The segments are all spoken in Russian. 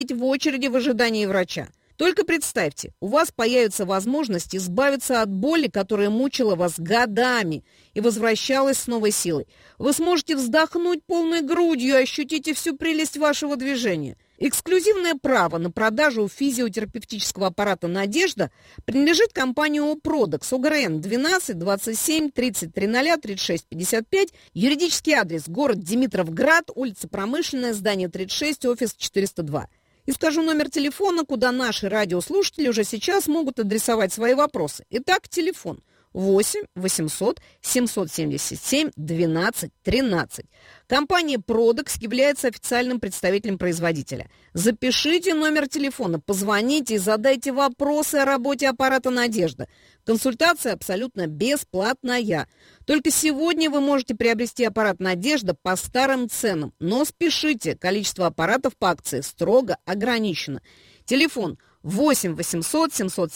в очереди в ожидании врача. Только представьте, у вас появится возможность избавиться от боли, которая мучила вас годами и возвращалась с новой силой. Вы сможете вздохнуть полной грудью и ощутите всю прелесть вашего движения. Эксклюзивное право на продажу физиотерапевтического аппарата «Надежда» принадлежит компании «Опродекс», ОГРН 12 27 33 00 36 55, юридический адрес: город Димитровград, улица Промышленная, здание 36, офис 402. И скажу номер телефона, куда наши радиослушатели уже сейчас могут адресовать свои вопросы. Итак, телефон 8 800 777 12 13. Компания «Продекс» является официальным представителем производителя. Запишите номер телефона, позвоните и задайте вопросы о работе аппарата «Надежда». Консультация абсолютно бесплатная. Только сегодня вы можете приобрести аппарат «Надежда» по старым ценам. Но спешите, количество аппаратов по акции строго ограничено. Телефон 8 800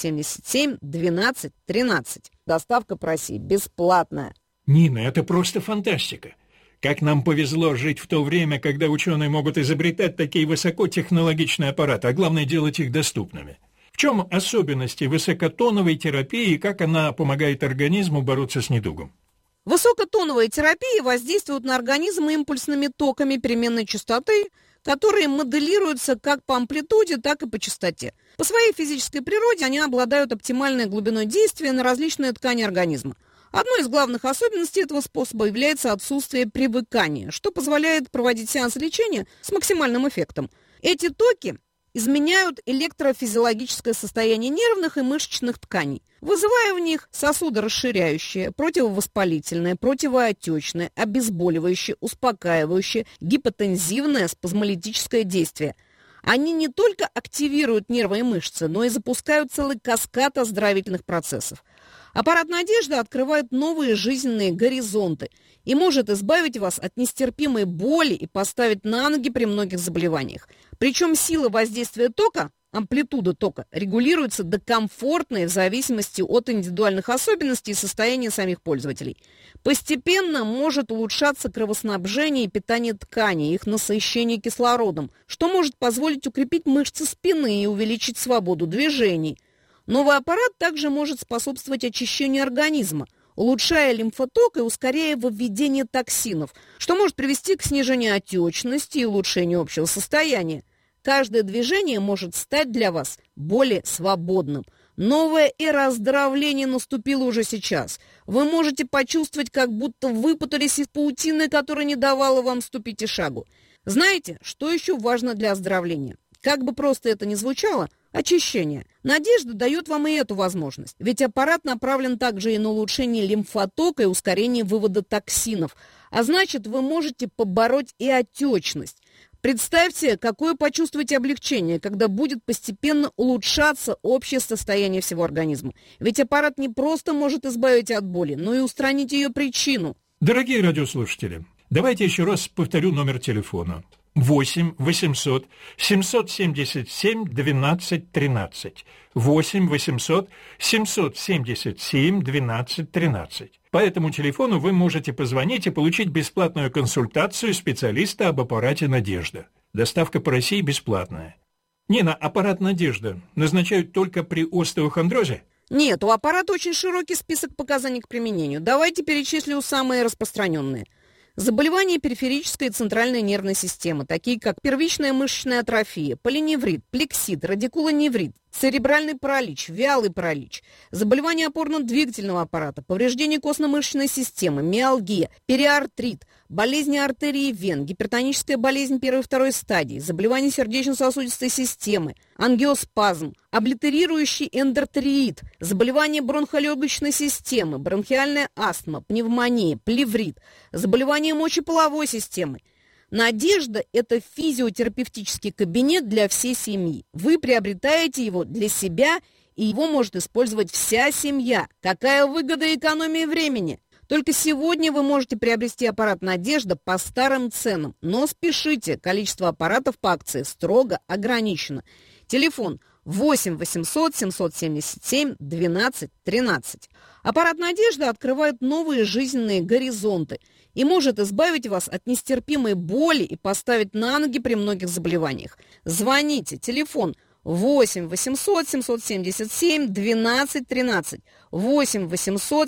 777 12 13. Доставка по России бесплатная. Нина, это просто фантастика. Как нам повезло жить в то время, когда ученые могут изобретать такие высокотехнологичные аппараты, а главное делать их доступными. В чем особенности высокотоновой терапии и как она помогает организму бороться с недугом? Высокотоновая терапия воздействует на организм импульсными токами переменной частоты, которые моделируются как по амплитуде, так и по частоте. По своей физической природе они обладают оптимальной глубиной действия на различные ткани организма. Одной из главных особенностей этого способа является отсутствие привыкания, что позволяет проводить сеансы лечения с максимальным эффектом. Эти токи изменяют электрофизиологическое состояние нервных и мышечных тканей, вызывая в них сосудорасширяющее, противовоспалительное, противоотечное, обезболивающее, успокаивающее, гипотензивное, спазмолитическое действие. Они не только активируют нервы и мышцы, но и запускают целый каскад оздоровительных процессов. Аппарат «Надежда» открывает новые жизненные горизонты и может избавить вас от нестерпимой боли и поставить на ноги при многих заболеваниях. Причем сила воздействия тока, амплитуда тока, регулируется до комфортной в зависимости от индивидуальных особенностей и состояния самих пользователей. Постепенно может улучшаться кровоснабжение и питание тканей, их насыщение кислородом, что может позволить укрепить мышцы спины и увеличить свободу движений. Новый аппарат также может способствовать очищению организма, улучшая лимфоток и ускоряя выведение токсинов, что может привести к снижению отечности и улучшению общего состояния. Каждое движение может стать для вас более свободным. Новая эра оздоровления наступила уже сейчас. Вы можете почувствовать, как будто выпутались из паутины, которая не давала вам ступить и шагу. Знаете, что еще важно для оздоровления? Как бы просто это ни звучало, очищение. «Надежда» дает вам и эту возможность, ведь аппарат направлен также и на улучшение лимфотока и ускорение вывода токсинов, а значит, вы можете побороть и отечность. Представьте, какое почувствуете облегчение, когда будет постепенно улучшаться общее состояние всего организма. Ведь аппарат не просто может избавить от боли, но и устранить ее причину. Дорогие радиослушатели, давайте еще раз повторю номер телефона. 8 800 777 12 13. 8 800 777 12 13. По этому телефону вы можете позвонить и получить бесплатную консультацию специалиста об аппарате «Надежда». Доставка по России бесплатная. Нина, аппарат «Надежда» назначают только при остеохондрозе? Нет, у аппарата очень широкий список показаний к применению. Давайте перечислю самые распространенные. Заболевания периферической и центральной нервной системы, такие как первичная мышечная атрофия, полиневрит, плексит, радикулоневрит, церебральный паралич, вялый паралич, заболевания опорно-двигательного аппарата, повреждение костно-мышечной системы, миалгия, периартрит, болезни артерий и вен, гипертоническая болезнь первой и второй стадии, заболевания сердечно-сосудистой системы, ангиоспазм, облитерирующий эндотериит, заболевания бронхолегочной системы, бронхиальная астма, пневмония, плеврит, заболевания мочеполовой системы. «Надежда» – это физиотерапевтический кабинет для всей семьи. Вы приобретаете его для себя, и его может использовать вся семья. Какая выгода и экономия времени! Только сегодня вы можете приобрести аппарат «Надежда» по старым ценам. Но спешите, количество аппаратов по акции строго ограничено. Телефон 8 800 777 12 13. Аппарат «Надежда» открывает новые жизненные горизонты и может избавить вас от нестерпимой боли и поставить на ноги при многих заболеваниях. Звоните. Телефон 8 800 777 12 13. 8 800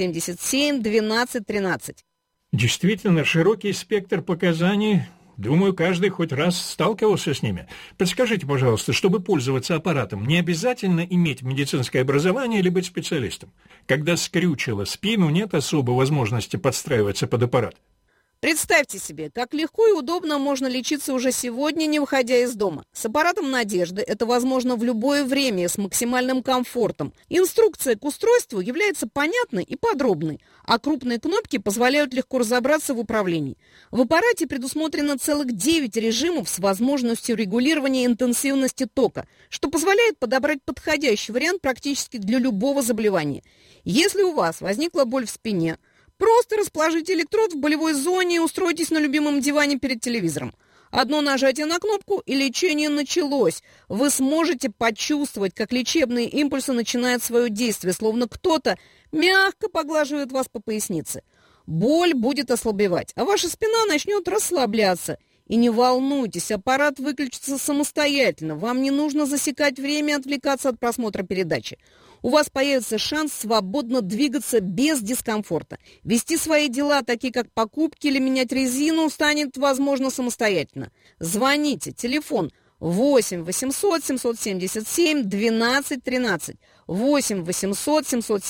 777 12 13. Действительно, широкий спектр показаний. Думаю, каждый хоть раз сталкивался с ними. Подскажите, пожалуйста, чтобы пользоваться аппаратом, не обязательно иметь медицинское образование или быть специалистом? Когда скрючило спину, нет особой возможности подстраиваться под аппарат. Представьте себе, как легко и удобно можно лечиться уже сегодня, не выходя из дома. С аппаратом «Надежды» это возможно в любое время с максимальным комфортом. Инструкция к устройству является понятной и подробной, а крупные кнопки позволяют легко разобраться в управлении. В аппарате предусмотрено целых 9 режимов с возможностью регулирования интенсивности тока, что позволяет подобрать подходящий вариант практически для любого заболевания. Если у вас возникла боль в спине, просто расположите электрод в болевой зоне и устройтесь на любимом диване перед телевизором. Одно нажатие на кнопку, и лечение началось. Вы сможете почувствовать, как лечебные импульсы начинают свое действие, словно кто-то мягко поглаживает вас по пояснице. Боль будет ослабевать, а ваша спина начнет расслабляться. И не волнуйтесь, аппарат выключится самостоятельно. Вам не нужно засекать время и отвлекаться от просмотра передачи. У вас появится шанс свободно двигаться без дискомфорта. Вести свои дела, такие как покупки или менять резину, станет возможно самостоятельно. Звоните. Телефон 8 800 777 12 13. 8 800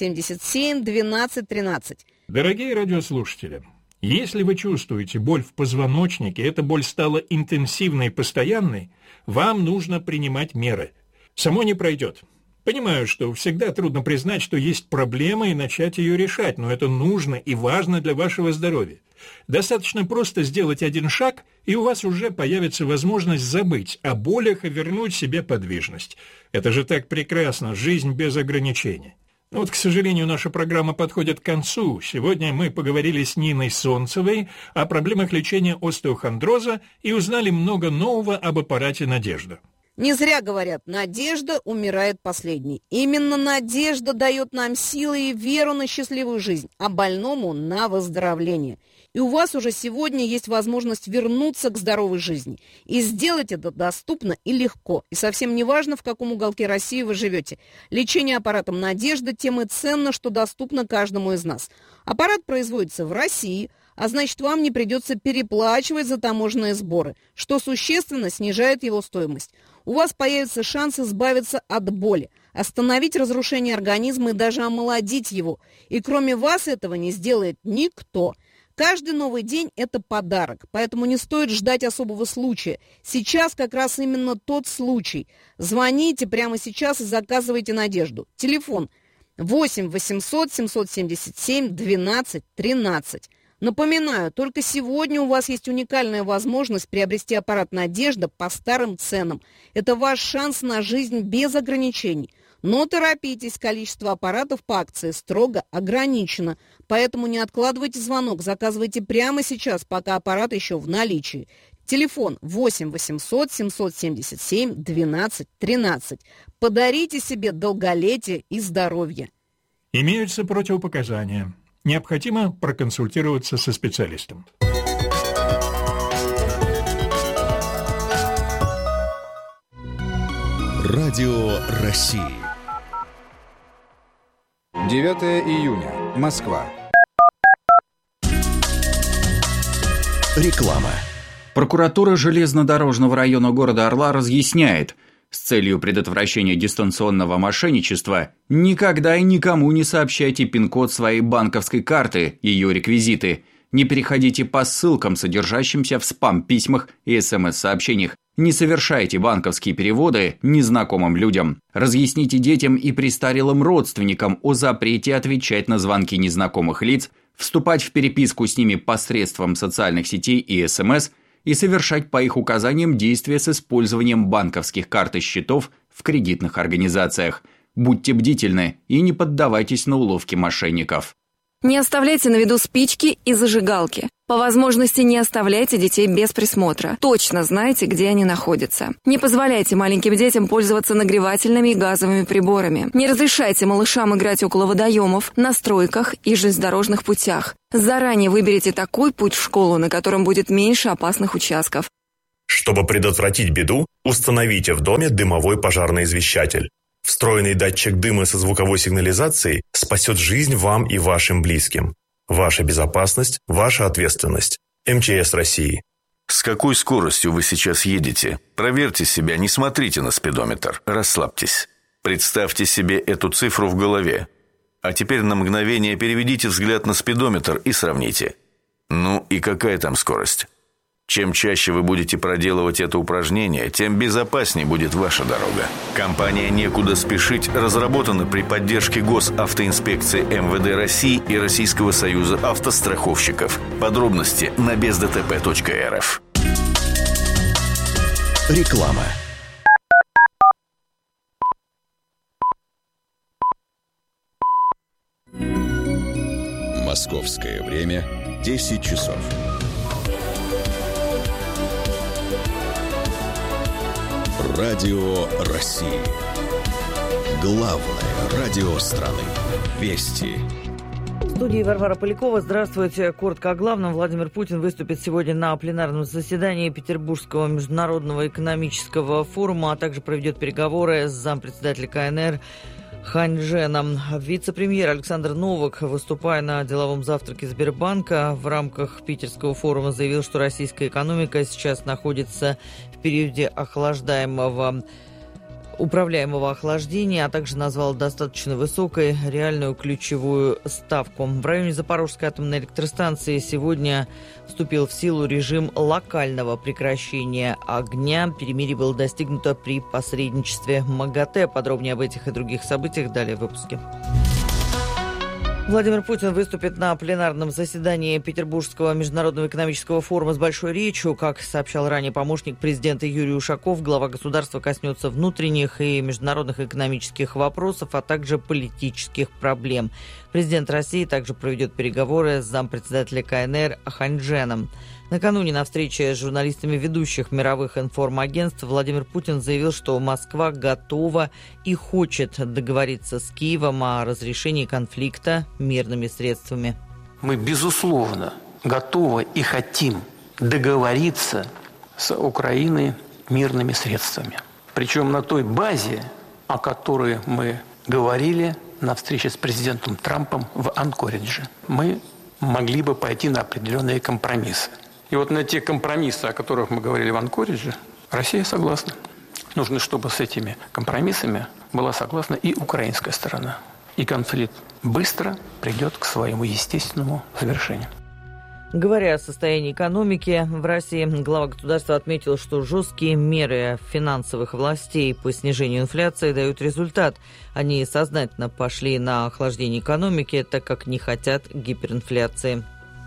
777 12 13. Дорогие радиослушатели, если вы чувствуете боль в позвоночнике, эта боль стала интенсивной и постоянной, вам нужно принимать меры. Само не пройдет. Понимаю, что всегда трудно признать, что есть проблема и начать ее решать, но это нужно и важно для вашего здоровья. Достаточно просто сделать один шаг, и у вас уже появится возможность забыть о болях и вернуть себе подвижность. Это же так прекрасно, жизнь без ограничений. Но вот, к сожалению, наша программа подходит к концу. Сегодня мы поговорили с Ниной Солнцевой о проблемах лечения остеохондроза и узнали много нового об аппарате «Надежда». Не зря говорят, надежда умирает последней. Именно надежда дает нам силы и веру на счастливую жизнь, а больному на выздоровление. И у вас уже сегодня есть возможность вернуться к здоровой жизни. И сделать это доступно и легко. И совсем не важно, в каком уголке России вы живете. Лечение аппаратом «Надежда» тем и ценно, что доступно каждому из нас. Аппарат производится в России, а значит, вам не придется переплачивать за таможенные сборы, что существенно снижает его стоимость. У вас появится шанс избавиться от боли, остановить разрушение организма и даже омолодить его. И кроме вас этого не сделает никто. Каждый новый день – это подарок, поэтому не стоит ждать особого случая. Сейчас как раз именно тот случай. Звоните прямо сейчас и заказывайте «Надежду». Телефон 8 800 777 12 13. Напоминаю, только сегодня у вас есть уникальная возможность приобрести аппарат «Надежда» по старым ценам. Это ваш шанс на жизнь без ограничений. Но торопитесь, количество аппаратов по акции строго ограничено. Поэтому не откладывайте звонок, заказывайте прямо сейчас, пока аппарат еще в наличии. Телефон 8 800 777 12 13. Подарите себе долголетие и здоровье. Имеются противопоказания. Необходимо проконсультироваться со специалистом. Радио России. 9 июня. Москва. Реклама. Прокуратура железнодорожного района города Орла разъясняет, с целью предотвращения дистанционного мошенничества никогда и никому не сообщайте пин-код своей банковской карты, ее реквизиты. Не переходите по ссылкам, содержащимся в спам-письмах и СМС-сообщениях. Не совершайте банковские переводы незнакомым людям. Разъясните детям и престарелым родственникам о запрете отвечать на звонки незнакомых лиц, вступать в переписку с ними посредством социальных сетей и СМС и совершать по их указаниям действия с использованием банковских карт и счетов в кредитных организациях. Будьте бдительны и не поддавайтесь на уловки мошенников. Не оставляйте на виду спички и зажигалки. По возможности не оставляйте детей без присмотра. Точно знайте, где они находятся. Не позволяйте маленьким детям пользоваться нагревательными и газовыми приборами. Не разрешайте малышам играть около водоемов, на стройках и железнодорожных путях. Заранее выберите такой путь в школу, на котором будет меньше опасных участков. Чтобы предотвратить беду, установите в доме дымовой пожарный извещатель. Встроенный датчик дыма со звуковой сигнализацией спасет жизнь вам и вашим близким. Ваша безопасность – ваша ответственность. МЧС России. С какой скоростью вы сейчас едете? Проверьте себя, не смотрите на спидометр. Расслабьтесь. Представьте себе эту цифру в голове. А теперь на мгновение переведите взгляд на спидометр и сравните. Ну и какая там скорость? Чем чаще вы будете проделывать это упражнение, тем безопаснее будет ваша дорога. Компания «Некуда спешить» разработана при поддержке Госавтоинспекции МВД России и Российского союза автостраховщиков. Подробности на бездтп.рф. Реклама. Московское время 10 часов. Радио России. Главное радио страны. Вести. В студии Варвара Полякова. Здравствуйте. Коротко о главном. Владимир Путин выступит сегодня на пленарном заседании Петербургского международного экономического форума, а также проведет переговоры с зампредседателя КНР Ханьчженом. Вице-премьер Александр Новак, выступая на деловом завтраке Сбербанка в рамках питерского форума, заявил, что российская экономика сейчас находится в периоде управляемого охлаждения, а также назвал достаточно высокой реальную ключевую ставку. В районе Запорожской атомной электростанции сегодня вступил в силу режим локального прекращения огня. Перемирие было достигнуто при посредничестве МАГАТЭ. Подробнее об этих и других событиях далее в выпуске. Владимир Путин выступит на пленарном заседании Петербургского международного экономического форума с большой речью. Как сообщал ранее помощник президента Юрий Ушаков, глава государства коснется внутренних и международных экономических вопросов, а также политических проблем. Президент России также проведет переговоры с зампредседателя КНР Ханьчженом. Накануне на встрече с журналистами ведущих мировых информагентств Владимир Путин заявил, что Москва готова и хочет договориться с Киевом о разрешении конфликта мирными средствами. Мы, безусловно, готовы и хотим договориться с Украиной мирными средствами. Причем на той базе, о которой мы говорили на встрече с президентом Трампом в Анкоридже. Мы могли бы пойти на определенные компромиссы. И вот на те компромиссы, о которых мы говорили в Анкоридже, Россия согласна. Нужно, чтобы с этими компромиссами была согласна и украинская сторона. И конфликт быстро придет к своему естественному завершению. Говоря о состоянии экономики в России, глава государства отметил, что жесткие меры финансовых властей по снижению инфляции дают результат. Они сознательно пошли на охлаждение экономики, так как не хотят гиперинфляции.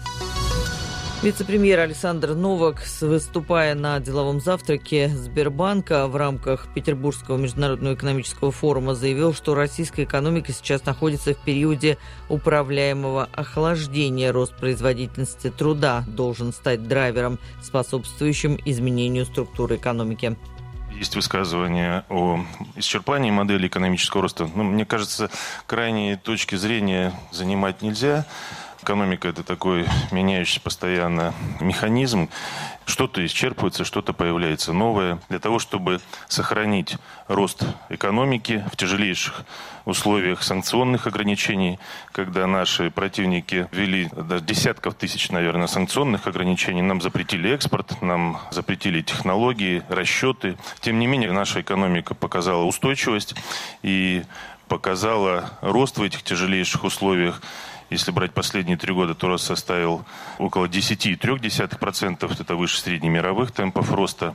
Вице-премьер Александр Новак, выступая на деловом завтраке Сбербанка в рамках Петербургского международного экономического форума, заявил, что российская экономика сейчас находится в периоде управляемого охлаждения. Рост производительности труда должен стать драйвером, способствующим изменению структуры экономики. Есть высказывание о исчерпании модели экономического роста. Мне кажется, крайние точки зрения занимать нельзя. Экономика – это такой меняющийся постоянно механизм. Что-то исчерпывается, что-то появляется новое. Для того, чтобы сохранить рост экономики в тяжелейших условиях санкционных ограничений, когда наши противники ввели до десятков тысяч, наверное, санкционных ограничений, нам запретили экспорт, нам запретили технологии, расчеты. Тем не менее, наша экономика показала устойчивость и показала рост в этих тяжелейших условиях. Если брать последние 3 года, то рост составил около 10,3%. Это выше среднемировых темпов роста.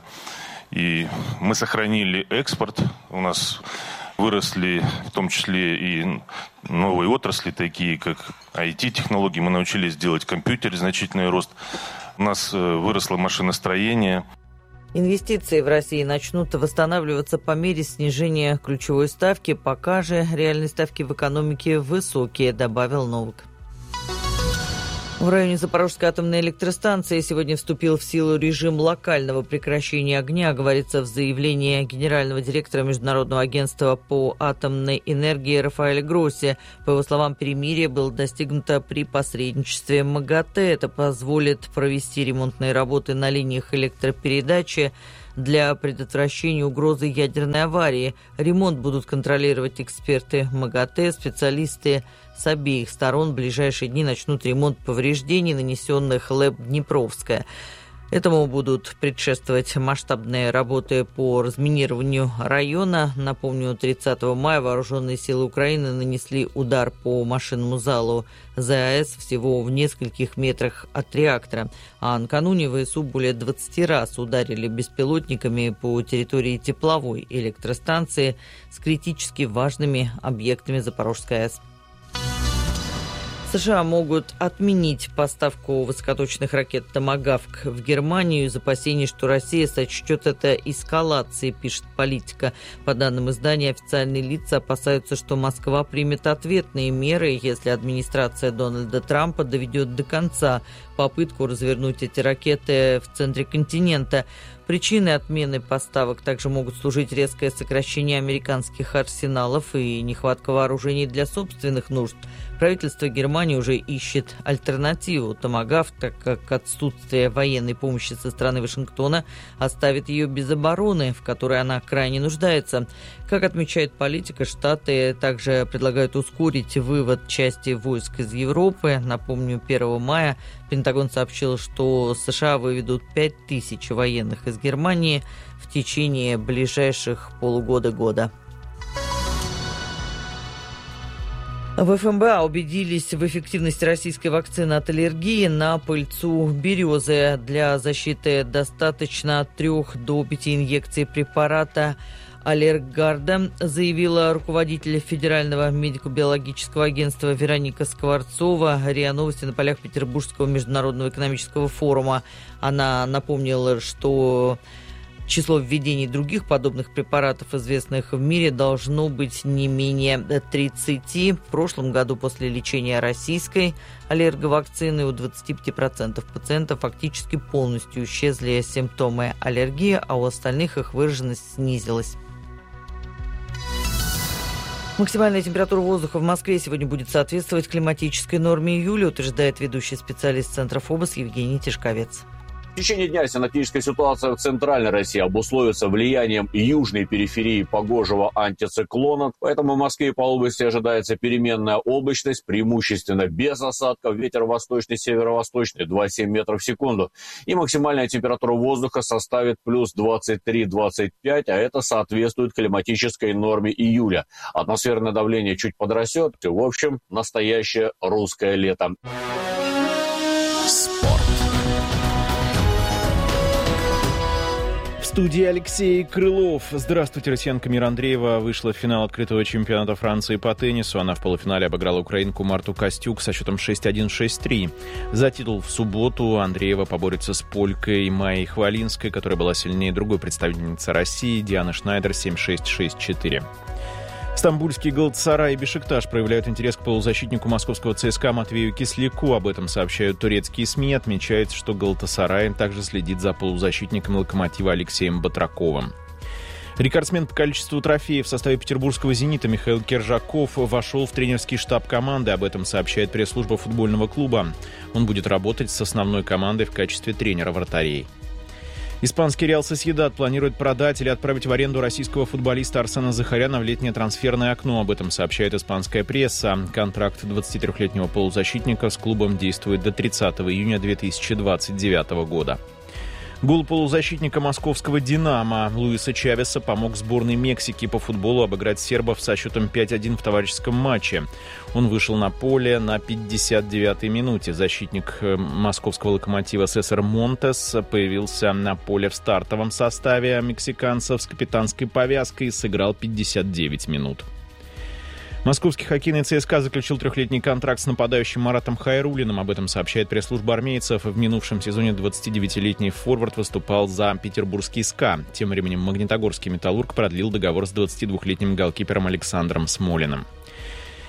И мы сохранили экспорт. У нас выросли в том числе и новые отрасли, такие как IT-технологии. Мы научились делать компьютеры, значительный рост. У нас выросло машиностроение. Инвестиции в России начнут восстанавливаться по мере снижения ключевой ставки, пока же реальные ставки в экономике высокие, добавил Новак. В районе Запорожской атомной электростанции сегодня вступил в силу режим локального прекращения огня, говорится в заявлении генерального директора Международного агентства по атомной энергии Рафаэля Гросси. По его словам, перемирие было достигнуто при посредничестве МАГАТЭ. Это позволит провести ремонтные работы на линиях электропередачи для предотвращения угрозы ядерной аварии. Ремонт будут контролировать эксперты МАГАТЭ, специалисты с обеих сторон. В ближайшие дни начнут ремонт повреждений, нанесенных ЛЭП «Днепровская». Этому будут предшествовать масштабные работы по разминированию района. Напомню, 30 мая вооруженные силы Украины нанесли удар по машинному залу ЗАЭС всего в нескольких метрах от реактора. А накануне ВСУ более 20 раз ударили беспилотниками по территории тепловой электростанции с критически важными объектами Запорожской АЭС. США могут отменить поставку высокоточных ракет «Томагавк» в Германию из опасений, что Россия сочтет это эскалацией, пишет «Политика». По данным издания, официальные лица опасаются, что Москва примет ответные меры, если администрация Дональда Трампа доведет до конца попытку развернуть эти ракеты в центре континента. Причиной отмены поставок также могут служить резкое сокращение американских арсеналов и нехватка вооружений для собственных нужд. Правительство Германии уже ищет альтернативу «Томагавк», так как отсутствие военной помощи со стороны Вашингтона оставит ее без обороны, в которой она крайне нуждается. Как отмечает «Политика», Штаты также предлагают ускорить вывод части войск из Европы. Напомню, 1 мая Пентагон сообщил, что США выведут 5000 военных из Германии в течение ближайших полугода-года. В ФМБА убедились в эффективности российской вакцины от аллергии на пыльцу березы. Для защиты достаточно от 3 до 5 инъекций препарата Аллергарда, заявила руководитель Федерального медико-биологического агентства Вероника Скворцова. РИА Новости на полях Петербургского международного экономического форума. Она напомнила, что число введений других подобных препаратов, известных в мире, должно быть не менее 30. В прошлом году после лечения российской аллерговакцины у 25% пациентов фактически полностью исчезли симптомы аллергии, а у остальных их выраженность снизилась. Максимальная температура воздуха в Москве сегодня будет соответствовать климатической норме июля, утверждает ведущий специалист Центра ФОБОС Евгений Тишковец. В течение дня синоптическая ситуация в Центральной России обусловится влиянием южной периферии погожего антициклона. Поэтому в Москве и по области ожидается переменная облачность, преимущественно без осадков. Ветер восточный, северо-восточный 2,7 метров в секунду. И максимальная температура воздуха составит плюс 23-25, а это соответствует климатической норме июля. Атмосферное давление чуть подрастет. В общем, настоящее русское лето. В студии Алексей Крылов. Здравствуйте, россиянка Мира Андреева вышла в финал открытого чемпионата Франции по теннису. Она в полуфинале обыграла украинку Марту Костюк со счетом 6-1, 6-3. За титул в субботу Андреева поборется с полькой Майей Хвалинской, которая была сильнее другой представительницы России, Дианы Шнайдер, 7-6, 6-4. Стамбульский Галатасарай и Бешикташ проявляют интерес к полузащитнику московского ЦСКА Матвею Кисляку. Об этом сообщают турецкие СМИ. Отмечается, что Галатасарай также следит за полузащитником «Локомотива» Алексеем Батраковым. Рекордсмен по количеству трофеев в составе петербургского «Зенита» Михаил Кержаков вошел в тренерский штаб команды. Об этом сообщает пресс-служба футбольного клуба. Он будет работать с основной командой в качестве тренера вратарей. Испанский «Реал Сосьедад» планирует продать или отправить в аренду российского футболиста Арсена Захаряна в летнее трансферное окно. Об этом сообщает испанская пресса. Контракт 23-летнего полузащитника с клубом действует до 30 июня 2029 года. Гол полузащитника московского «Динамо» Луиса Чавеса помог сборной Мексики по футболу обыграть сербов со счетом 5-1 в товарищеском матче. Он вышел на поле на 59-й минуте. Защитник московского «Локомотива» Сесар Монтес появился на поле в стартовом составе мексиканцев с капитанской повязкой и сыграл 59 минут. Московский хоккейный ЦСКА заключил 3-летний контракт с нападающим Маратом Хайруллиным. Об этом сообщает пресс-служба армейцев. В минувшем сезоне 29-летний форвард выступал за петербургский СКА. Тем временем магнитогорский «Металлург» продлил договор с 22-летним голкипером Александром Смолиным.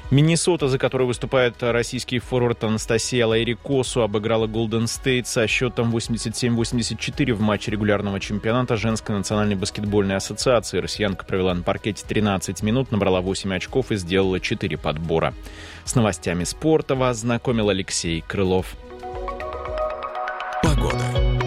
Миннесота, за которую выступает российский форвард Анастасия Лайрикосу, обыграла Голден Стейт со счетом 87-84 в матче регулярного чемпионата женской национальной баскетбольной ассоциации. Россиянка провела на паркете 13 минут, набрала 8 очков и сделала 4 подбора. С новостями спорта вас знакомил Алексей Крылов. Погода.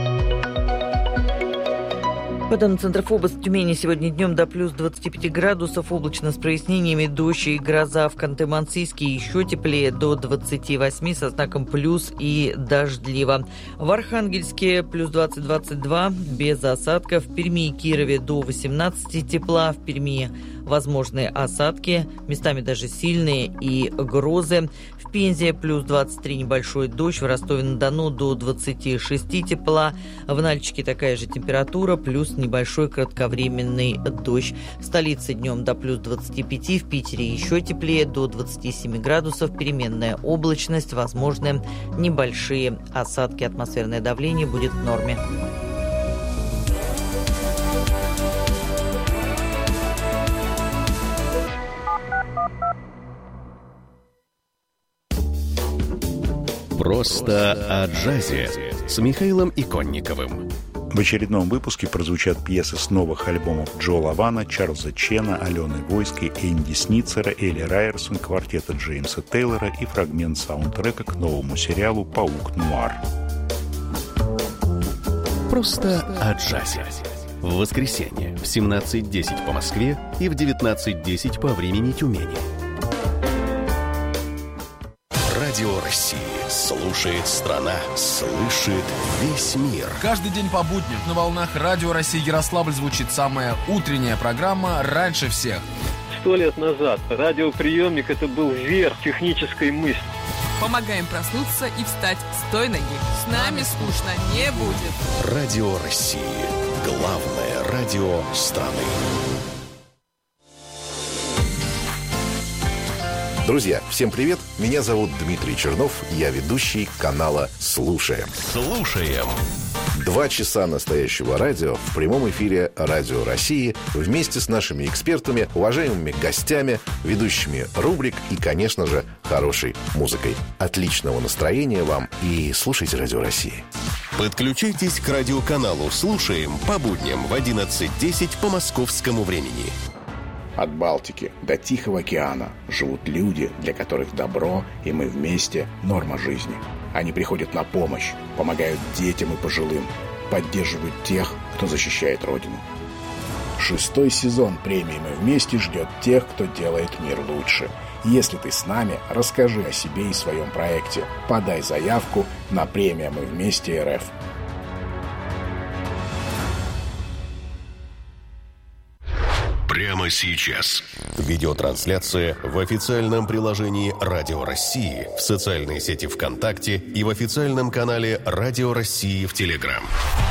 По данным Центрофобос, в Тюмени сегодня днем до плюс 25 градусов, облачно с прояснениями, дождь и гроза. В Ханты-Мансийске еще теплее, до 28 со знаком плюс и дождливо. В Архангельске плюс 20-22, без осадков. В Перми и Кирове до 18 тепла. В Перми возможные осадки, местами даже сильные, и грозы. В Пензе плюс 23 небольшой дождь, в Ростове-на-Дону до 26 тепла. В Нальчике такая же температура, плюс небольшой кратковременный дождь. В столице днем до плюс 25, в Питере еще теплее, до 27 градусов, переменная облачность, возможны небольшие осадки. Атмосферное давление будет в норме. Просто о джазе с Михаилом Иконниковым. В очередном выпуске прозвучат пьесы с новых альбомов Джо Лавана, Чарльза Чена, Алены Войской, Энди Сницера, Элли Райерсон, квартета Джеймса Тейлора и фрагмент саундтрека к новому сериалу «Паук Нуар». Просто о джазе. В воскресенье в 17:10 по Москве и в 19:10 по времени Тюмени. Радио России. Слушает страна, слышит весь мир. Каждый день по будням на волнах Радио России Ярославль звучит самая утренняя программа «Раньше всех». 100 лет назад радиоприемник — это был верх технической мысли. Помогаем проснуться и встать с той ноги. С нами скучно не будет. Радио России. Главное радио страны. Друзья, всем привет! Меня зовут Дмитрий Чернов, я ведущий канала «Слушаем». Слушаем. 2 часа настоящего радио в прямом эфире Радио России вместе с нашими экспертами, уважаемыми гостями, ведущими рубрик и, конечно же, хорошей музыкой. Отличного настроения вам и слушайте Радио России. Подключайтесь к радиоканалу «Слушаем» по будням в 11:10 по московскому времени. От Балтики до Тихого океана живут люди, для которых добро и мы вместе – норма жизни. Они приходят на помощь, помогают детям и пожилым, поддерживают тех, кто защищает Родину. 6-й сезон премии «Мы вместе» ждет тех, кто делает мир лучше. Если ты с нами, расскажи о себе и своем проекте. Подай заявку на премию «Мы вместе РФ». Прямо сейчас. Видеотрансляция в официальном приложении Радио России, в социальной сети ВКонтакте и в официальном канале Радио России в Телеграм.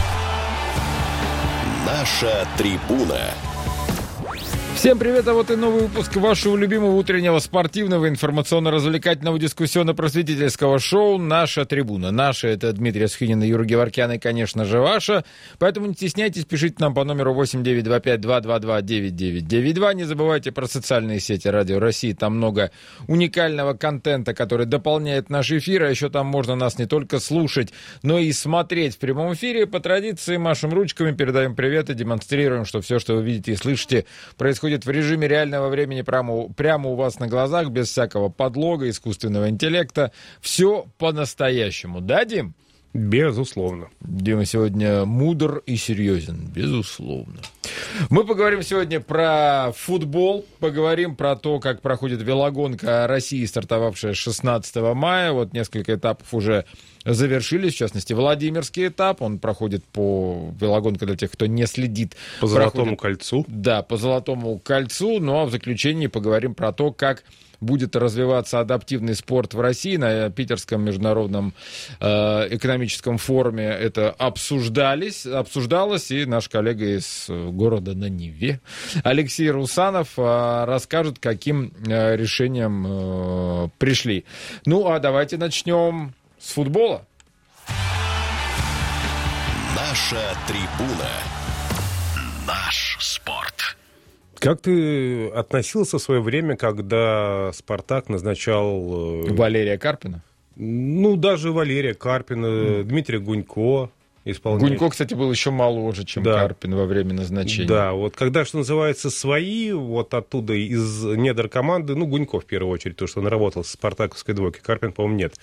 Наша трибуна. Всем привет, а вот и новый выпуск вашего любимого утреннего спортивного, информационно-развлекательного, дискуссионно-просветительского шоу «Наша трибуна». Наша — это Дмитрий Асхинин и Юра Геворкян, и, конечно же, ваша. Поэтому не стесняйтесь, пишите нам по номеру 8925-222-9992. Не забывайте про социальные сети Радио России. Там много уникального контента, который дополняет наш эфир. А еще там можно нас не только слушать, но и смотреть в прямом эфире. По традиции машем ручками, передаем привет и демонстрируем, что все, что вы видите и слышите, происходит в режиме реального времени прямо у вас на глазах, без всякого подлога, искусственного интеллекта. Все по-настоящему. Да, Дим? Безусловно. Дима сегодня мудр и серьезен. Безусловно. Мы поговорим сегодня про футбол, поговорим про то, как проходит велогонка России, стартовавшая 16 мая. Вот несколько этапов уже завершились, в частности, Владимирский этап. Он проходит по велогонке для тех, кто не следит. По Золотому кольцу. Да, по Золотому кольцу. Ну а в заключении поговорим про то, как будет развиваться адаптивный спорт в России. На Питерском международном экономическом форуме это обсуждалось, и наш коллега из города на Неве Алексей Русанов расскажет, каким решением пришли. Ну, а давайте начнем с футбола. Наша трибуна. Наш спорт. Как ты относился в свое время, когда «Спартак» назначал... Валерия Карпина? Ну, даже Валерия Карпина, Дмитрия Гунько. Гунько, кстати, был еще моложе, чем Карпин во время назначения. Да, вот когда, что называется, свои, вот оттуда из недр команды, ну, Гунько в первую очередь, то, что он работал с спартаковской двойкой, Карпин, по-моему, нет.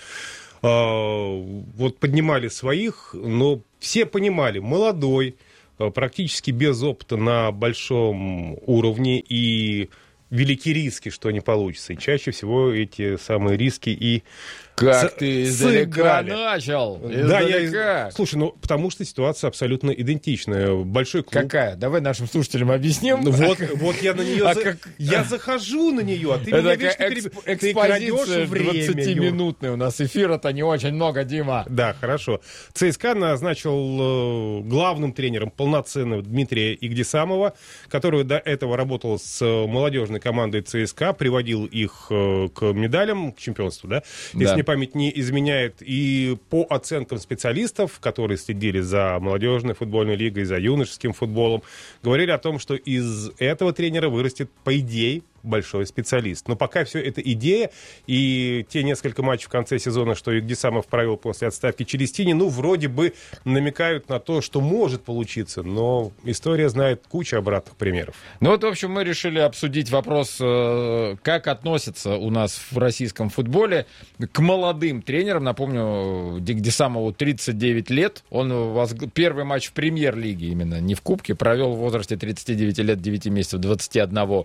Вот поднимали своих, но все понимали, молодой, практически без опыта на большом уровне, и велики риски, что не получится. И чаще всего эти самые риски и Как ты издалека начал? Да, слушай, ну, потому что ситуация абсолютно идентичная. Большой клуб. Какая? Давай нашим слушателям объясним. Вот я на нее... Я захожу на нее, а ты меня вечно экспозиция 20-минутная у нас эфир, это не очень много, Дима. Да, хорошо. ЦСКА назначил главным тренером полноценного Дмитрия Игдисамова, который до этого работал с молодежной командой ЦСКА, приводил их к медалям, к чемпионству, да? Если мне память не изменяет. И по оценкам специалистов, которые следили за молодежной футбольной лигой, за юношеским футболом, говорили о том, что из этого тренера вырастет, по идее, большой специалист. Но пока все это идея, и те несколько матчей в конце сезона, что Игдисамов провел после отставки Челестини, ну, вроде бы намекают на то, что может получиться, но история знает кучу обратных примеров. Ну вот, в общем, мы решили обсудить вопрос, как относятся у нас в российском футболе к молодым тренерам. Напомню, Игдисамову 39 лет, он первый матч в премьер-лиге именно, не в Кубке, провел в возрасте 39 лет, 9 месяцев, 21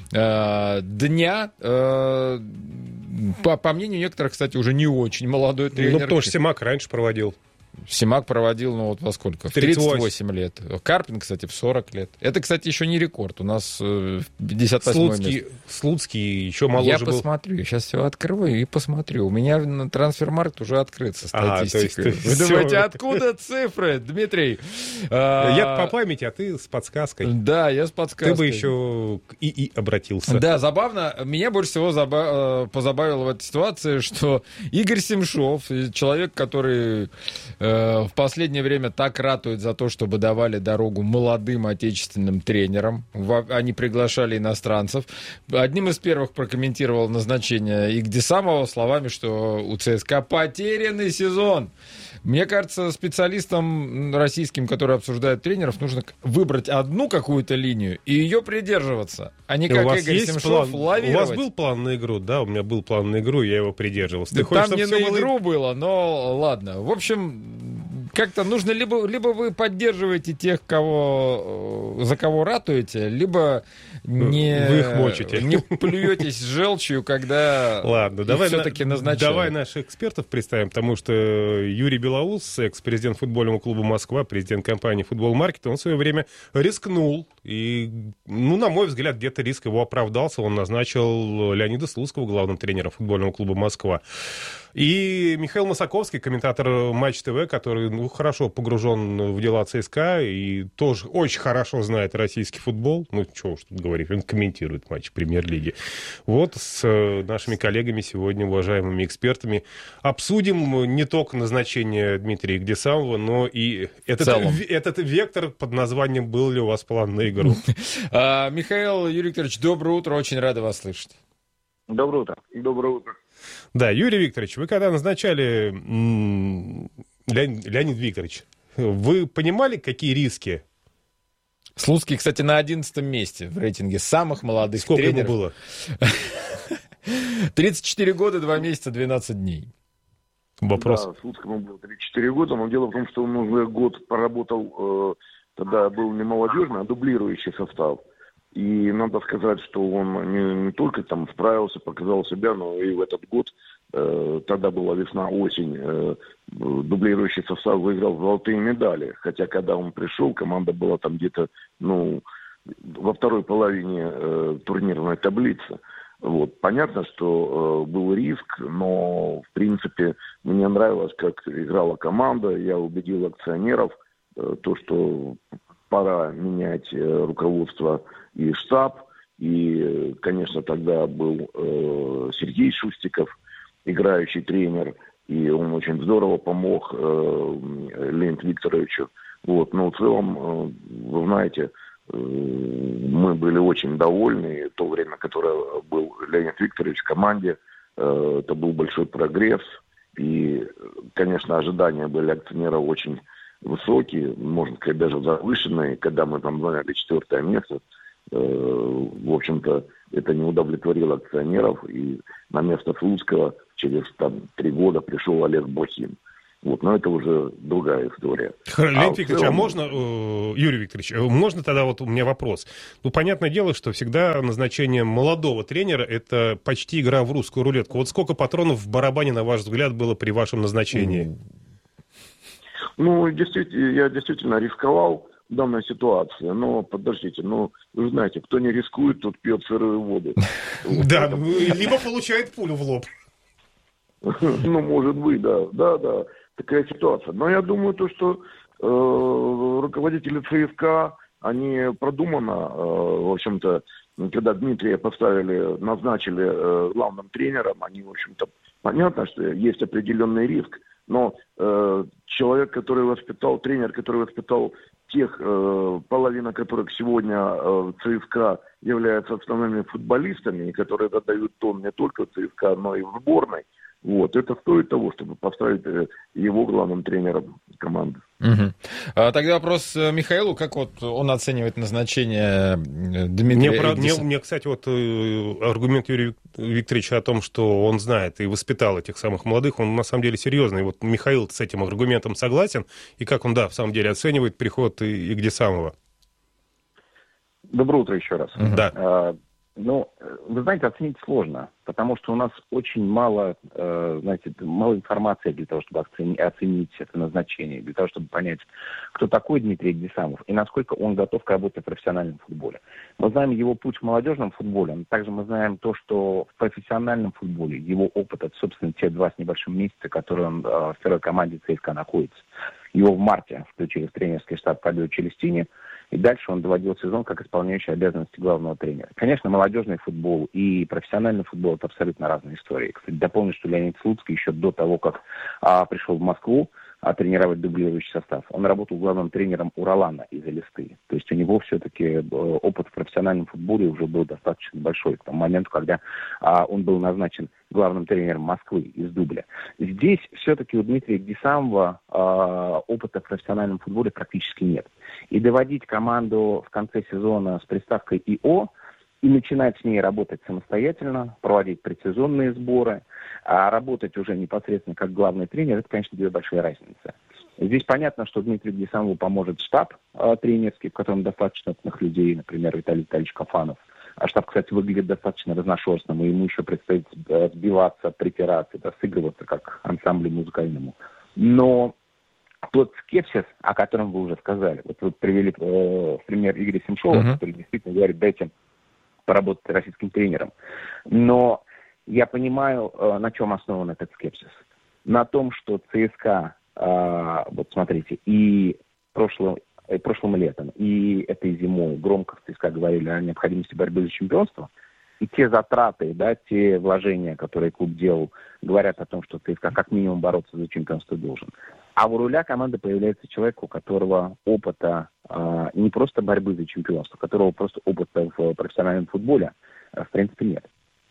дня. По мнению некоторых, кстати, уже не очень молодой тренер. Ну, потому что Симак раньше проводил. Симак проводил, ну вот во сколько? В 38 лет. Карпин, кстати, в 40 лет. Это, кстати, еще не рекорд. У нас 58 место. Слуцкий еще моложе был. Я посмотрю, я сейчас все открою и посмотрю. У меня на Трансфермаркт уже открыт со статистикой. Вы думаете, откуда цифры, Дмитрий? Я по памяти, а ты с подсказкой. Да, я с подсказкой. Ты бы еще к ИИ обратился. Да, забавно. Меня больше всего позабавило в этой ситуации, что Игорь Семшов, человек, который в последнее время так ратует за то, чтобы давали дорогу молодым отечественным тренерам. Они приглашали иностранцев. Одним из первых прокомментировал назначение Игдисамова словами, что у ЦСКА потерянный сезон. Мне кажется, специалистам российским, которые обсуждают тренеров, нужно выбрать одну какую-то линию и ее придерживаться, а не как Игорь Семшов лавировать. У вас был план на игру? Да, у меня был план на игру, я его придерживался. Ты хочешь, там не на игру было, но ладно. В общем, как-то нужно либо вы поддерживаете тех, за кого ратуете, либо вы их мочите. Не плюетесь желчью, когда ладно, все-таки назначают. Давай наших экспертов представим, потому что Юрий Белоус, экс-президент футбольного клуба «Москва», президент компании «Футбол Маркет», он в свое время рискнул. И, ну, на мой взгляд, где-то риск его оправдался. Он назначил Леонида Слуцкого главным тренером футбольного клуба «Москва». И Михаил Масаковский, комментатор Матч ТВ, который хорошо погружен в дела ЦСКА и тоже очень хорошо знает российский футбол. Ну, чего уж тут говорить, он комментирует матч Премьер-лиги. Вот с нашими коллегами сегодня, уважаемыми экспертами, обсудим не только назначение Дмитрия Игдисамова, но и этот вектор под названием «Был ли у вас план на игру?». Михаил Юрий Викторович, доброе утро, очень рады вас слышать. Доброе утро. Доброе утро. Да, Юрий Викторович, вы когда назначали Леонид Викторович, вы понимали, какие риски? Слуцкий, кстати, на 11 месте в рейтинге самых молодых тренеров. Сколько ему было? 34 года, 2 месяца, 12 дней. Вопрос. Да, Слуцкому было 34 года, но дело в том, что он уже год поработал, тогда был не молодежный, а дублирующий состав. И надо сказать, что он не только там справился, показал себя, но и в этот год, тогда была весна-осень, дублирующий состав выиграл золотые медали. Хотя, когда он пришел, команда была там где-то, во второй половине турнирной таблицы. Вот. Понятно, что был риск, но, в принципе, мне нравилось, как играла команда. Я убедил акционеров, то, что пора менять руководство и штаб. И, конечно, тогда был Сергей Шустиков, играющий тренер, и он очень здорово помог Леониду Викторовичу. Вот. Но в целом, вы знаете, Мы были очень довольны. То время, которое был Леонид Викторович в команде, это был большой прогресс. И, конечно, ожидания были акционеров очень высокие, можно сказать, даже завышенные. Когда мы там заняли 4-е место, в общем-то, это не удовлетворило акционеров. И на место Слуцкого через 3 года пришел Олег Блохин. Вот, но это уже другая история. Леонид Викторович, можно, Юрий Викторович, можно тогда вот у меня вопрос? Ну, понятное дело, что всегда назначение молодого тренера – это почти игра в русскую рулетку. Вот сколько патронов в барабане, на ваш взгляд, было при вашем назначении? Ну, действительно, я действительно рисковал в данной ситуации, но подождите, вы знаете, кто не рискует, тот пьет сырую воду. Да, либо получает пулю в лоб. Ну, может быть, да. Такая ситуация. Но я думаю, что руководители ЦСКА, они продуманно, в общем-то, когда Дмитрия назначили главным тренером, они, в общем-то, понятно, что есть определенный риск, но человек, который воспитал, тренер, который воспитал тех, половина которых сегодня в ЦСКА являются основными футболистами, и которые задают тон не только в ЦСКА, но и в сборной, вот, это стоит того, чтобы поставить его главным тренером команды. Угу. Тогда вопрос Михаилу, как вот он оценивает назначение Дмитрия? Мне, кстати, вот аргумент Юрия Викторовича о том, что он знает и воспитал этих самых молодых, он на самом деле серьезный. Вот Михаил с этим аргументом согласен, и как он, в самом деле оценивает приход Игдисамова? Доброе утро еще раз. Да. Вы знаете, оценить сложно, потому что у нас очень мало информации для того, чтобы оценить это назначение, для того, чтобы понять, кто такой Дмитрий Игдисамов и насколько он готов к работе в профессиональном футболе. Мы знаем его путь в молодежном футболе, но также мы знаем то, что в профессиональном футболе его опыт, это, собственно, те 2 с небольшим месяца, которые он в первой команде ЦСКА находится. Его в марте включили в тренерский штаб Фабио Челестини, и дальше он доводил сезон как исполняющий обязанности главного тренера. Конечно, молодежный футбол и профессиональный футбол – это абсолютно разные истории. Кстати, дополню, что Леонид Слуцкий еще до того, как пришел в Москву тренировать дублирующий состав, он работал главным тренером у Ролана из Элисты. То есть у него все-таки опыт в профессиональном футболе уже был достаточно большой к тому моменту, когда он был назначен главным тренером Москвы из дубля. Здесь все-таки у Дмитрия Игдисамова опыта в профессиональном футболе практически нет. И доводить команду в конце сезона с приставкой ИО и начинать с ней работать самостоятельно, проводить предсезонные сборы, а работать уже непосредственно как главный тренер, это, конечно, 2 большие разницы. Здесь понятно, что Дмитрию Игдисамову поможет штаб тренерский, в котором достаточно опытных людей, например, Виталий Витальевич Кафанов. А штаб, кстати, выглядит достаточно разношерстным, и ему еще предстоит сбиваться, притираться, сыгрываться как ансамблю музыкальному. Но тот скепсис, о котором вы уже сказали, вот вы привели в пример Игоря Семшова, который действительно говорит, дайте поработать с российским тренером. Но я понимаю, на чем основан этот скепсис. На том, что ЦСКА, вот смотрите, и прошлым летом, и этой зимой громко в ЦСКА говорили о необходимости борьбы за чемпионство, и те затраты, те вложения, которые клуб делал, говорят о том, что ЦСКА как минимум бороться за чемпионство должен. А у руля команды появляется человек, у которого опыта не просто борьбы за чемпионство, у которого просто опыта в профессиональном футболе в принципе нет.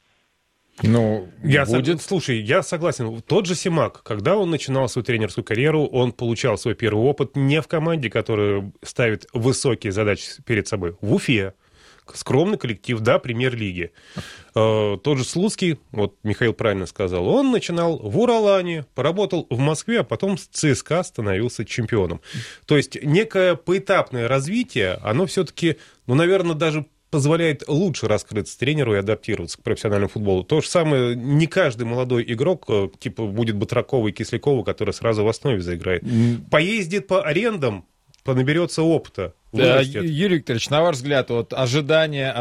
Слушай, я согласен. Тот же Симак, когда он начинал свою тренерскую карьеру, он получал свой первый опыт не в команде, которая ставит высокие задачи перед собой, в Уфе. Скромный коллектив, премьер-лиги. Тот же Слуцкий, вот Михаил правильно сказал, он начинал в Уралане, поработал в Москве, а потом с ЦСКА становился чемпионом. То есть некое поэтапное развитие, оно все-таки, наверное, даже позволяет лучше раскрыться тренеру и адаптироваться к профессиональному футболу. То же самое, не каждый молодой игрок, будет Батракова и Кислякова, который сразу в основе заиграет. Поездит по арендам, понаберется опыта. Юрий Викторович, на ваш взгляд, ожидания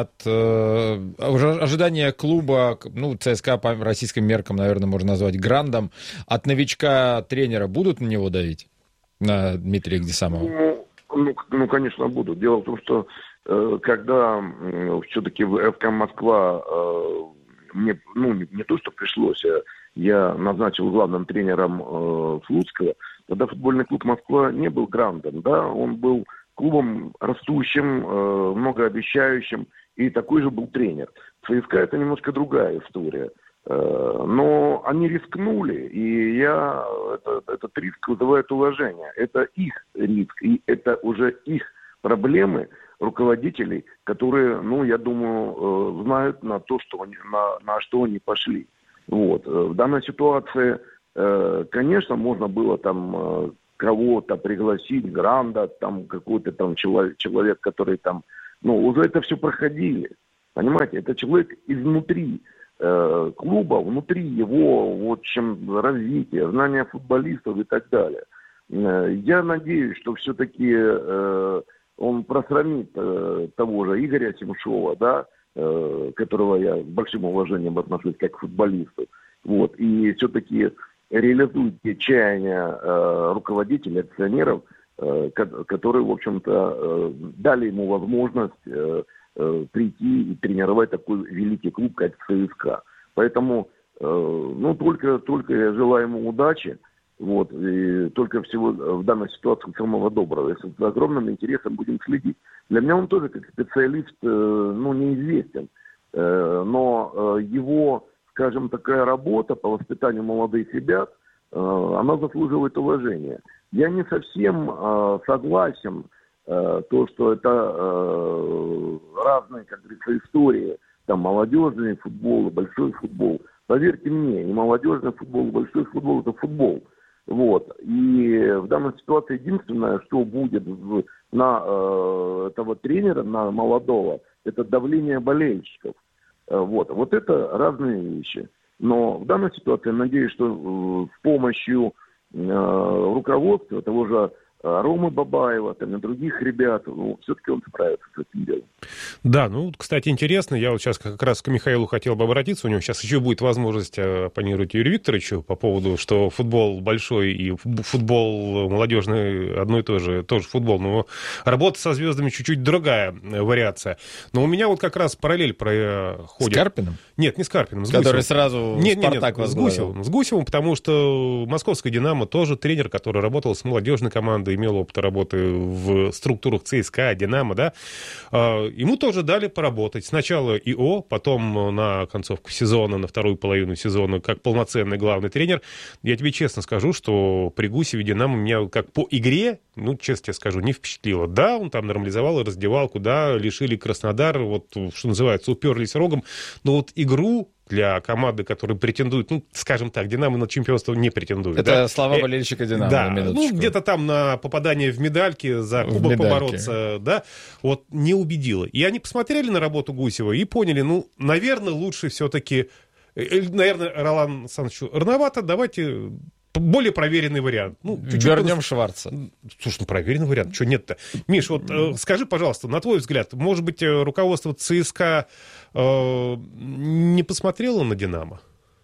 клуба, ЦСКА по российским меркам, наверное, можно назвать грандом, от новичка тренера будут на него давить, на Дмитрия Игдисамова? Конечно, будут. Дело в том, что когда все-таки в ФК Москва мне, не то, что пришлось, я назначил главным тренером Слуцкого, тогда футбольный клуб Москва не был грандом, он был клубом растущим, многообещающим, и такой же был тренер. ЦСКА это немножко другая история. Но они рискнули, и этот риск вызывает уважение. Это их риск, и это уже их проблемы руководителей, которые, я думаю, знают на что они пошли. Вот. В данной ситуации, конечно, можно было там кого-то пригласить, Гранда, там какой-то там человек, который там, уже это все проходили. Понимаете, это человек изнутри клуба, внутри его развития, знания футболистов и так далее. Я надеюсь, что все-таки он просрамит того же Игоря Семшова, да, которого я с большим уважением отношусь как к футболисту, вот, и все-таки реализует те чаяния руководителей, акционеров, которые, в общем-то, дали ему возможность прийти и тренировать такой великий клуб, как ЦСКА. Поэтому, только я желаю ему удачи, вот, и только всего в данной ситуации самого доброго. С огромным интересом будем следить. Для меня он тоже как специалист, неизвестен, но его, скажем, такая работа по воспитанию молодых ребят, она заслуживает уважения. Я не совсем согласен, то, что это разные, как говорится, истории, там молодежный футбол и большой футбол. Поверьте мне, и молодежный футбол, и большой футбол – это футбол. Вот. И в данной ситуации единственное, что будет на этого тренера, на молодого, это давление болельщиков. Вот это разные вещи. Но в данной ситуации я надеюсь, что с помощью руководства того же Ромы Бабаева, там, и других ребят, все-таки он справится с этим делом. Да, кстати, интересно, я вот сейчас как раз к Михаилу хотел бы обратиться, у него сейчас еще будет возможность оппонировать Юрию Викторовичу по поводу, что футбол большой и футбол молодежный одно и то же, тоже футбол, но работа со звездами чуть-чуть другая вариация. Но у меня вот как раз параллель проходит. С Карпиным? Нет, не с Карпиным, с который Гусевым. Сразу Спартак возглавил. С Гусевым, потому что московская «Динамо» тоже тренер, который работал с молодежной командой, имел опыт работы в структурах ЦСКА, «Динамо», да, ему тоже дали поработать. Сначала ИО, потом на концовку сезона, на вторую половину сезона, как полноценный главный тренер. Я тебе честно скажу, что при Гусеве «Динамо» меня как по игре, честно тебе скажу, не впечатлило. Да, он там нормализовал раздевалку, да, лишили Краснодар, что называется, уперлись рогом, но вот игру для команды, которые претендуют, скажем так, «Динамо» на чемпионство не претендует. Это слова болельщика «Динамо». Да, где-то там на попадание в медальки, за кубок побороться, да, вот не убедило. И они посмотрели на работу Гусева и поняли, наверное, лучше все-таки, наверное, Ролан Александровичу рановато, давайте более проверенный вариант. Вернем Шварца. Слушай, проверенный вариант, что нет-то? Миш, скажи, пожалуйста, на твой взгляд, может быть, руководство ЦСКА не посмотрело на «Динамо»?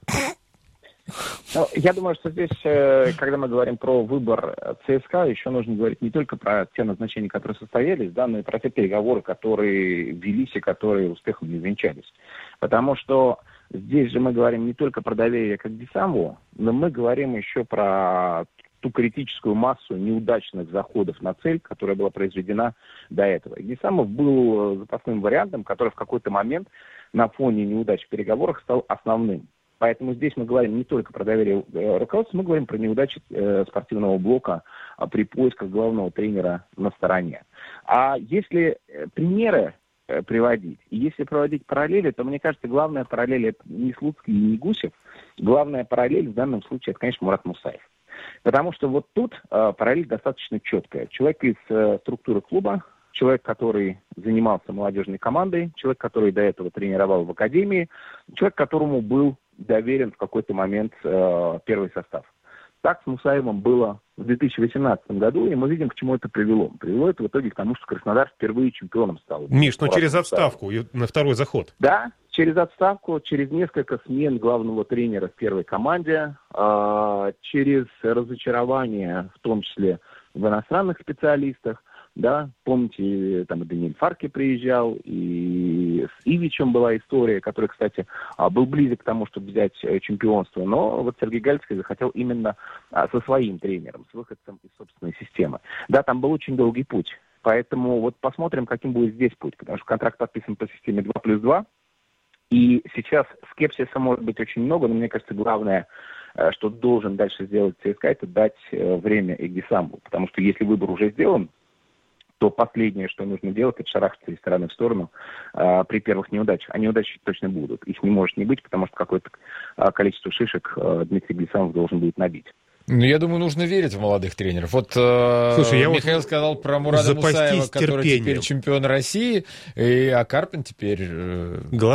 Я думаю, что здесь, когда мы говорим про выбор ЦСКА, еще нужно говорить не только про те назначения, которые состоялись, да, но и про те переговоры, которые велись и которые успехом не венчались. Потому что здесь же мы говорим не только про доверие как Дисаму, но мы говорим еще про ту критическую массу неудачных заходов на цель, которая была произведена до этого. И Дисамов был запасным вариантом, который в какой-то момент на фоне неудач в переговорах стал основным. Поэтому здесь мы говорим не только про доверие руководства, мы говорим про неудачи спортивного блока при поисках главного тренера на стороне. А если примеры приводить, и если проводить параллели, то, мне кажется, главная параллель — это не Слуцкий и не Гусев. Главная параллель в данном случае — это, конечно, Мурат Мусаев. Потому что вот тут параллель достаточно четкая. Человек из структуры клуба, человек, который занимался молодежной командой, человек, который до этого тренировал в академии, человек, которому был доверен в какой-то момент первый состав. Так с Мусаевым было в 2018 году, и мы видим, к чему это привело. Привело это в итоге к тому, что Краснодар впервые чемпионом стал. Миш, через отставку и на второй заход. Да, через отставку, через несколько смен главного тренера в первой команде, через разочарование, в том числе в иностранных специалистах. Да, помните, там и Даниэль Фарки приезжал, и с Ивичем была история, который, кстати, был близок к тому, чтобы взять чемпионство, но вот Сергей Галицкий захотел именно со своим тренером, с выходцем из собственной системы. Да, там был очень долгий путь Поэтому вот посмотрим, каким будет здесь путь, потому что контракт подписан по системе 2+2, и сейчас скепсиса может быть очень много, но мне кажется, главное, что должен дальше сделать ЦСКА, это дать время Эгдисамбу, потому что если выбор уже сделан, то последнее, что нужно делать, это шарахаться из стороны в сторону при первых неудачах. А неудачи точно будут. Их не может не быть, потому что какое-то количество шишек Дмитрий Эгдисамбов должен будет набить. Ну, я думаю, нужно верить в молодых тренеров. Вот слушай, Михаил сказал про Мурада Мусаева, который теперь чемпион России, а Карпин теперь...